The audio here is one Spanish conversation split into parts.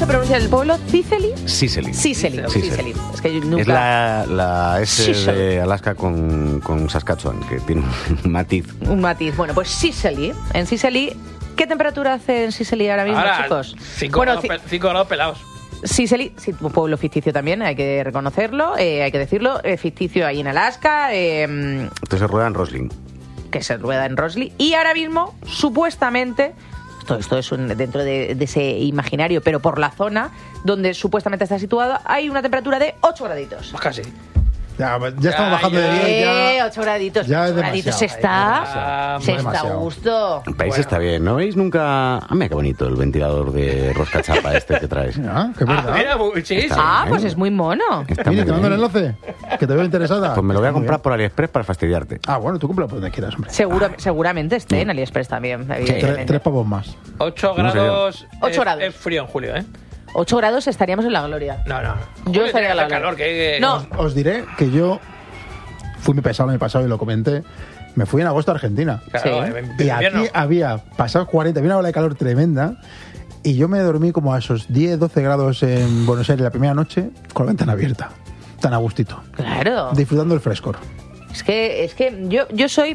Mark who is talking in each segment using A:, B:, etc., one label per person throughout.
A: pronunciar el pueblo? ¿Cicely?
B: Cicely.
A: Cicely. Es que yo nunca...
B: Es la S de Alaska con Saskatchewan, que tiene un matiz.
A: Un matiz. Bueno, pues Cicely. En Cicely, ¿qué temperatura hace en Cicely ahora mismo, chicos?
C: 5 grados pelados.
A: Cicely, sí, un pueblo ficticio también, hay que reconocerlo, hay que decirlo, ficticio ahí en Alaska.
B: Entonces se rueda en Roslin.
A: Que se rueda en Roslin. Y ahora mismo, supuestamente, esto es dentro de ese imaginario, pero por la zona donde supuestamente está situado, hay una temperatura de 8 graditos.
C: Pues casi.
D: Ya estamos bajando de día.
A: 8 graditos.
D: Ya
A: 8
D: es
A: graditos se está a gusto.
B: El país está bien, ¿no veis nunca? Ah, mira qué bonito el ventilador de rosca chapa que traes.
D: Qué verdad.
C: Mira, sí.
A: Pues es muy mono.
D: Mira, te mando el enlace, que te veo interesada.
B: Pues me lo voy a comprar por AliExpress para fastidiarte.
D: Bueno, tú compra por donde quieras, hombre.
A: Seguramente esté en AliExpress también.
D: 3 pavos más.
C: 8 grados.
A: 8 grados.
C: Es frío en julio,
A: 8 grados estaríamos en la gloria.
C: No.
A: Yo estaría en la
C: calor.
A: No.
D: Os diré que yo fui muy pesado el año pasado y lo comenté. Me fui en agosto a Argentina.
C: Claro,
D: y aquí había pasado 40, había una ola de calor tremenda. Y yo me dormí como a esos 10, 12 grados en Buenos Aires la primera noche con la ventana abierta. Tan a gustito.
A: Claro.
D: Disfrutando el frescor.
A: Es que yo soy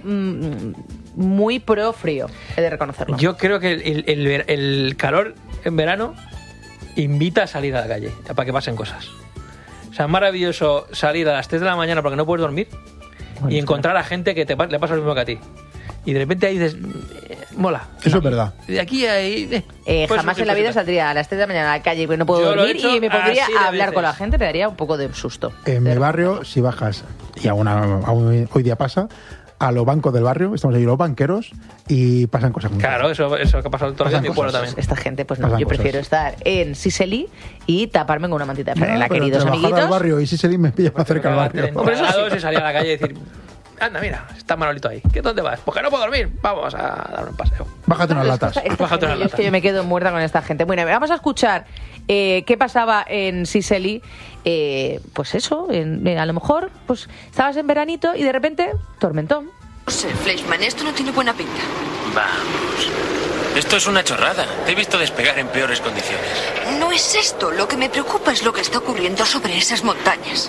A: muy pro frío, he de reconocerlo.
C: Yo creo que el calor en verano invita a salir a la calle para que pasen cosas. O sea, es maravilloso salir a las 3 de la mañana porque no puedes dormir y encontrar a gente que le pasa lo mismo que a ti. Y de repente ahí dices, mola.
D: Eso es verdad.
C: De aquí a ahí...
A: jamás en la vida saldría a las 3 de la mañana a la calle porque no puedo dormir y me pondría a hablar con la gente, me daría un poco de susto.
D: En mi barrio, si bajas, y aún hoy día pasa, a los bancos del barrio, estamos ahí los banqueros y pasan cosas muy
C: Claro, eso que ha pasado en todo el mi pueblo también.
A: Esta gente, pues no, yo prefiero estar en Cicely y taparme con una mantita de franela, queridos amiguitos.
D: Al barrio y Cicely me pilla más cerca al barrio.
C: Hombre, eso sí. Y salir a la calle y decir, anda, mira, está Manolito ahí. ¿Dónde vas? Porque no puedo dormir. Vamos a dar un paseo.
D: Bájate unas latas.
A: Es que yo me quedo muerta con esta gente. Bueno, vamos a escuchar qué pasaba en Cicely. Pues eso, a lo mejor pues estabas en veranito y de repente, tormentón.
E: No sé, Fleischmann, esto no tiene buena pinta.
F: Vamos. Esto es una chorrada. Te he visto despegar en peores condiciones.
E: No es esto. Lo que me preocupa es lo que está ocurriendo sobre esas montañas.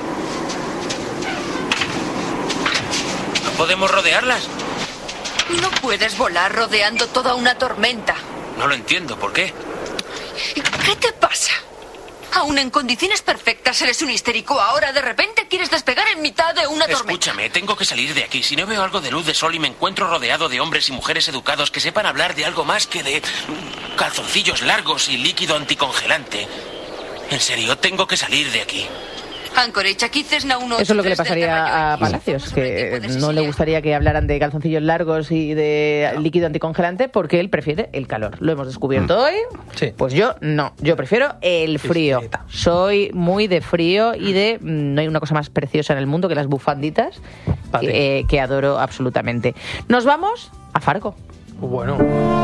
F: ¿No podemos rodearlas?
E: No puedes volar rodeando toda una tormenta.
F: No lo entiendo. ¿Por qué?
E: ¿Qué te pasa? Aún en condiciones perfectas eres un histérico. Ahora de repente quieres despegar en mitad de una tormenta.
F: Escúchame, tengo que salir de aquí. Si no veo algo de luz de sol y me encuentro rodeado de hombres y mujeres educados que sepan hablar de algo más que de calzoncillos largos y líquido anticongelante. En serio, tengo que salir de aquí.
E: Anchorage, aquí Cessna 183.
A: Eso es lo que le pasaría a Palacios, que no le gustaría que hablaran de calzoncillos largos y de líquido anticongelante porque él prefiere el calor. Lo hemos descubierto hoy.
C: Sí.
A: Pues yo no, yo prefiero el frío. Soy muy de frío y no hay una cosa más preciosa en el mundo que las bufanditas que adoro absolutamente. Nos vamos a Fargo.
C: Bueno.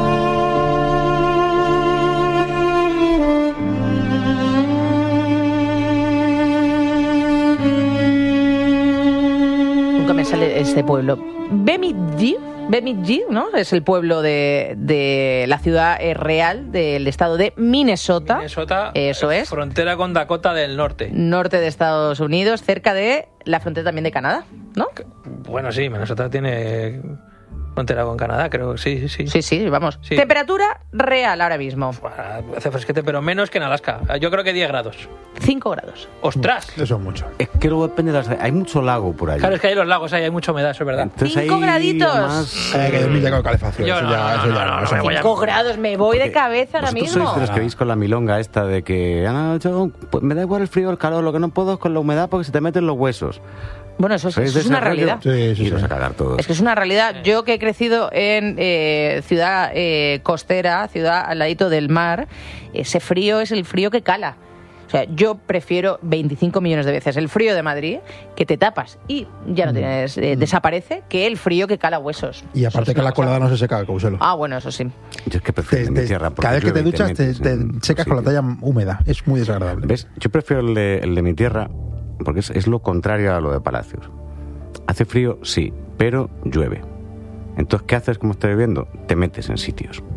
A: Me sale este pueblo. Bemidji, ¿no? Es el pueblo de la ciudad real del estado de Minnesota. Eso es.
C: Frontera con Dakota del Norte.
A: Norte de Estados Unidos, cerca de la frontera también de Canadá, ¿no?
C: Bueno, sí, Minnesota tiene frontera con Canadá, creo. Sí,
A: vamos.
C: Sí.
A: Temperatura real ahora mismo.
C: Hace fresquete, pero menos que en Alaska. Yo creo que 10 grados.
A: 5 grados.
C: ¡Ostras!
D: Eso es mucho.
B: Es que luego depende de hay mucho lago por ahí.
C: Claro, es que hay los lagos, hay mucha humedad, eso es verdad.
A: 5 graditos.
D: Hay que dormir ya con calefacción.
C: Yo
D: eso ya.
A: 5 grados, me voy de cabeza ahora mismo.
B: Vosotros sois de los que veis con la milonga esta de que pues me da igual el frío o el calor, lo que no puedo es con la humedad porque se te meten los huesos.
A: Bueno, eso es una realidad.
D: Sí.
B: A cagar todos.
A: Es que es una realidad. Yo que he crecido en ciudad costera, ciudad al ladito del mar, ese frío es el frío que cala. O sea, yo prefiero 25 millones de veces el frío de Madrid, que te tapas y ya no tienes, desaparece, que el frío que cala huesos.
D: Y aparte que la colada no se seca, Couselo.
A: Bueno, eso sí.
B: Yo es que prefiero el de mi tierra.
D: Cada vez que te duchas te secas con la toalla húmeda. Es muy desagradable.
B: ¿Ves? Yo prefiero el de mi tierra porque es lo contrario a lo de Palacios. Hace frío, sí, pero llueve. Entonces, ¿qué haces como estoy viviendo? Te metes en sitios.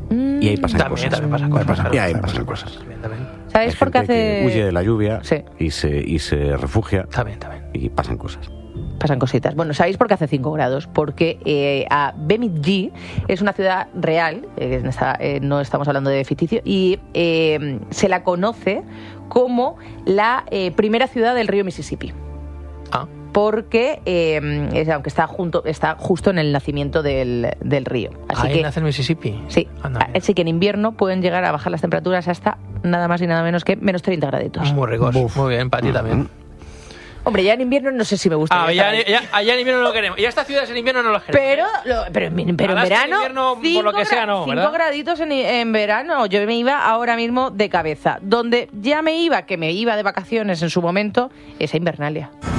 B: Y ahí pasan cosas.
C: También pasan cosas.
B: Y ahí pasan cosas.
C: También.
A: ¿Sabéis
B: Hay
A: por qué
B: gente
A: hace...?
B: que huye de la lluvia
A: Sí.
B: y se refugia
C: También.
B: y pasan cosas.
A: Pasan cositas. Bueno, ¿sabéis por qué hace 5 grados? Porque a Bemidji es una ciudad real, no estamos hablando de ficticio, y se la conoce como la primera ciudad del río Mississippi.
C: Ah.
A: Porque, aunque está justo en el nacimiento del río. Así
C: Ahí
A: que,
C: nace el Mississippi.
A: sí,
C: Anda,
A: así que en invierno pueden llegar a bajar las temperaturas hasta nada más y nada menos que menos 30 graditos.
C: Muy ricos.
D: Buf.
C: Muy bien, para ti también.
A: Hombre, ya en invierno no sé si me gusta.
C: Allá en invierno no lo queremos. Y a estas ciudades en invierno no las queremos.
A: Pero en
C: Alaska en
A: verano,
C: invierno, por lo que sea, no,
A: 5
C: ¿verdad?
A: graditos en verano. Yo me iba ahora mismo de cabeza. Donde ya me iba, que me iba de vacaciones en su momento, es a Invernalia.